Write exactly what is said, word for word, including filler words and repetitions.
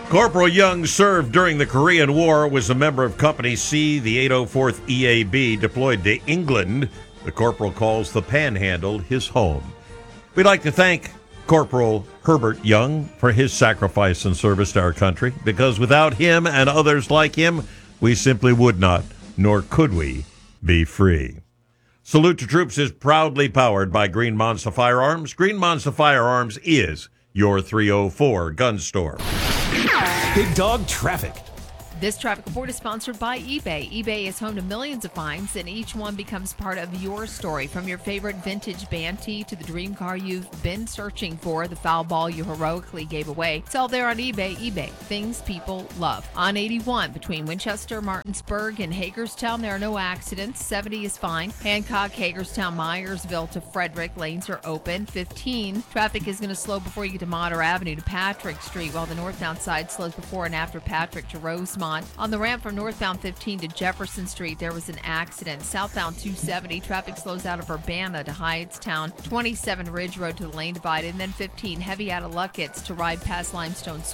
Corporal Young served during the Korean War, was a member of Company C, the eight oh fourth E A B, deployed to England. The corporal calls the Panhandle his home. We'd like to thank Corporal Herbert Young for his sacrifice and service to our country, because without him and others like him, we simply would not, nor could we, be free. Salute to Troops is proudly powered by Green Monza Firearms. Green Monza Firearms is your three oh four gun store. Big Dog Traffic. This traffic report is sponsored by eBay. eBay is home to millions of finds, and each one becomes part of your story. From your favorite vintage band tee to the dream car you've been searching for, the foul ball you heroically gave away. It's all there on eBay. eBay, things people love. On eighty-one, between Winchester, Martinsburg, and Hagerstown, there are no accidents. seventy is fine. Hancock, Hagerstown, Myersville to Frederick, lanes are open. fifteen, traffic is going to slow before you get to Mater Avenue to Patrick Street, while the northbound side slows before and after Patrick to Rosemont. On the ramp from northbound fifteen to Jefferson Street, there was an accident. Southbound two seventy, traffic slows out of Urbana to Hyattstown. twenty-seven Ridge Road to the lane divide, and then fifteen heavy out of Luckett's to ride past Limestone